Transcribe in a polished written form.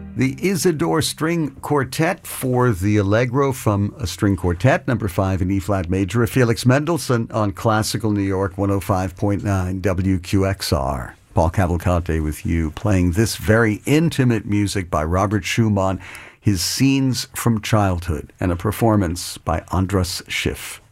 The Isidore String Quartet for the Allegro from a String Quartet, number 5 in E-flat major, of Felix Mendelssohn on Classical New York 105.9 WQXR. Paul Cavalcante with you, playing this very intimate music by Robert Schumann, his Scenes from Childhood, and a performance by Andras Schiff.